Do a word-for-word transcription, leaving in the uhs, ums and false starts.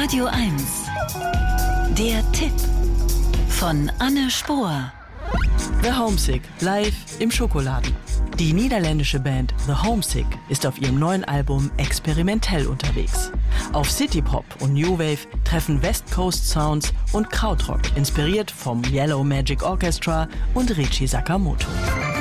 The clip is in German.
Radio eins. Der Tipp von Anne Spohr. The Homesick, live im Schokoladen. Die niederländische Band The Homesick ist auf ihrem neuen Album experimentell unterwegs. Auf Citypop und New Wave treffen West Coast Sounds und Krautrock, inspiriert vom Yellow Magic Orchestra und Richie Sakamoto.